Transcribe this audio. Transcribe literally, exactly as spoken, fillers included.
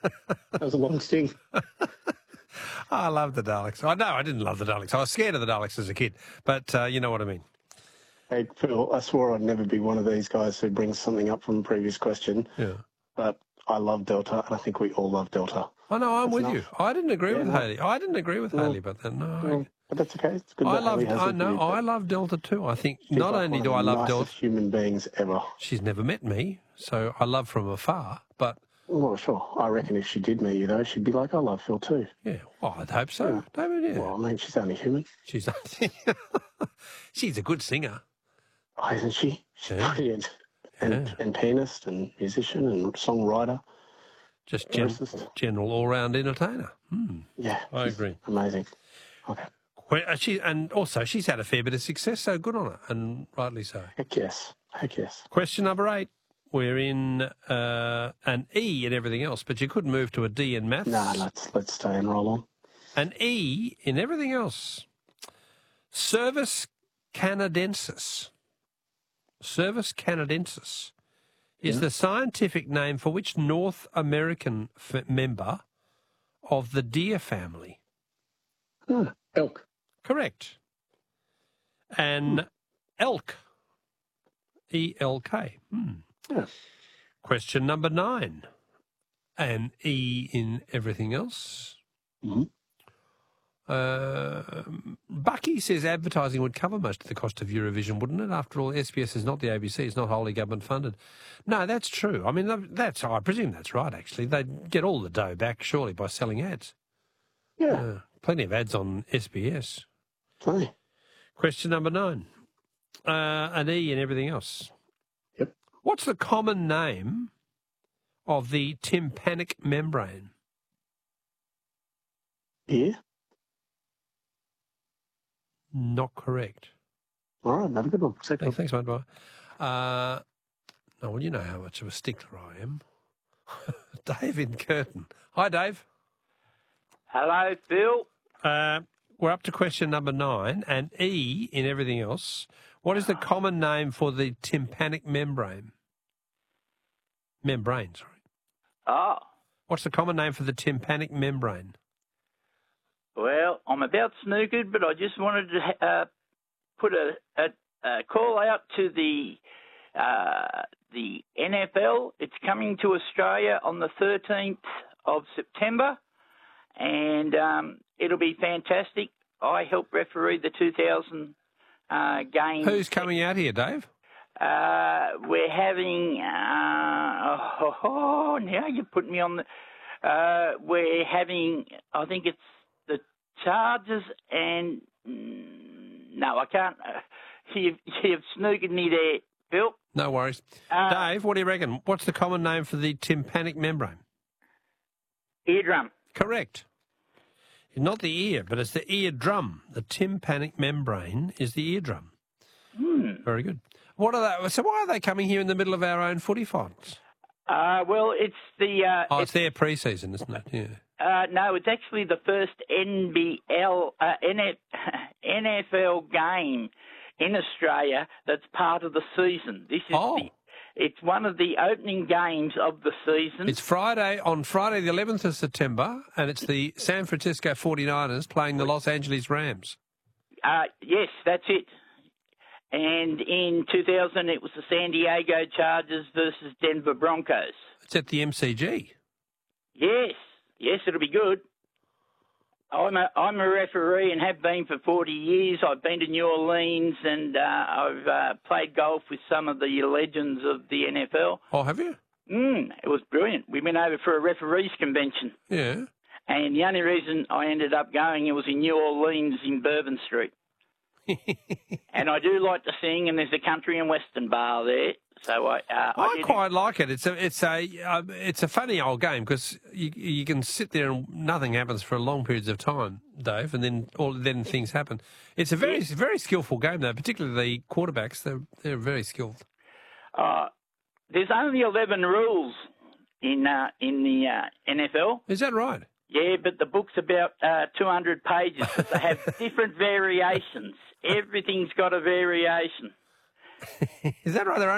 That was a long sting. I love the Daleks. I know I didn't love the Daleks. I was scared of the Daleks as a kid, but uh, you know what I mean. Hey, Phil, I swore I'd never be one of these guys who brings something up from a previous question. Yeah. But I love Delta, and I think we all love Delta. I know, I'm That's with enough. you. I didn't agree Yeah, with no. Haley. I didn't agree with No. Haley about that. No. No, but that's okay. It's good I that love. Haley has I a know. view, but I love Delta too. I think she's not like only one do of I the love nicest Delta, human beings ever. she's never met me, so I love from afar. But Well, sure. I reckon if she did meet you, though, she'd be like, I love Phil too. yeah, well, I'd hope so. Yeah. David, yeah. Well, I mean, she's only human. She's she's a good singer. Oh, isn't she? She's Yeah. brilliant. And, Yeah. and pianist and musician and songwriter. Just gen- Lyricist. general all-round entertainer. Hmm. Yeah. I she's agree. Amazing. Okay. Well, uh, she, and also, she's had a fair bit of success, so good on her, and rightly so. Heck yes. Heck yes. Question number eight. We're in uh, an E and everything else, but you could move to a D in maths. No, let's, let's stay and roll on. An E in everything else. Service canadensis. Service canadensis is Yeah. the scientific name for which North American f- member of the deer family? Ah, elk. Correct. An elk. E L K. Hmm. Yeah. Question number nine. An E in everything else. Mm-hmm. Uh, Bucky says advertising would cover most of the cost of Eurovision, wouldn't it? After all, S B S is not the A B C; it's not wholly government funded. No, that's true. I mean, that's I presume that's right. Actually, they'd get all the dough back surely by selling ads. Yeah. Uh, plenty of ads on S B S. Funny. Question number nine. Uh, an E and everything else. Yep. What's the common name of the tympanic membrane? Ear. Not correct. All right, have a good one. Second. Hey, thanks, mate. Bye. Uh, no, well, you know how much of a stickler I am. Dave in Curtin. Hi, Dave. Hello, Phil. Uh, we're up to question number nine, and E in everything else. What is the common name for the tympanic membrane? Membrane, sorry. Oh, What's the common name for the tympanic membrane? well, I'm about snookered, but I just wanted to uh, put a, a, a call out to the uh, the N F L. It's coming to Australia on the thirteenth of September, and um, it'll be fantastic. I helped referee the two thousand uh, game. Who's coming out here, Dave? Uh, we're having. Uh, oh, oh, now you put me on the. Uh, we're having. I think it's the Chargers and. mm, No, I can't. Uh, you've, you've snookered me there, Phil. No worries. Uh, Dave, what do you reckon? What's the common name for the tympanic membrane? Eardrum. Correct. Not the ear, but it's the eardrum. The tympanic membrane is the eardrum. Hmm. Very good. What are they? So why are they coming here in the middle of our own footy finals? Uh, well, it's the. Uh, Oh, it's, their pre-season, isn't it? Yeah. Uh, no, it's actually the first N B L, uh, N F L game in Australia that's part of the season. This is Oh. the, it's one of the opening games of the season. It's Friday, on Friday the eleventh of September, and it's the San Francisco forty-niners playing the Los Angeles Rams. Uh, yes, that's it. And in two thousand, it was the San Diego Chargers versus Denver Broncos. It's at the M C G. Yes, yes, it'll be good. I'm a, I'm a referee and have been for forty years. I've been to New Orleans and uh, I've uh, played golf with some of the legends of the N F L. Oh, have you? Mm, it was brilliant. We went over for a referees convention. Yeah. And the only reason I ended up going, it was in New Orleans in Bourbon Street. And I do like to sing, and there's a country and western bar there. So I, uh, I, I did quite like it. It's a it's a uh, it's a funny old game because you you can sit there and nothing happens for long periods of time, Dave, and then all then things happen. It's a very very skillful game though, particularly the quarterbacks. They're they're very skilled. Uh, there's only eleven rules in uh, in the uh, N F L. Is that right? Yeah, but the book's about uh, two hundred pages, but they have different variations. Everything's got a variation. Is that right? There are